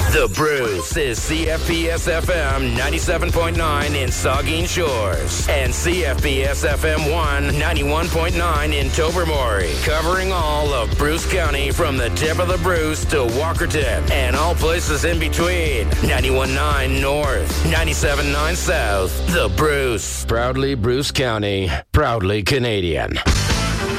The Bruce is CFPS FM 97.9 in Saugeen Shores and CFPS FM 91.9 in Tobermory, covering all of Bruce County from the tip of the Bruce to Walkerton and all places in between. 91.9 North, 97.9 South. The Bruce. Proudly Bruce County, proudly Canadian.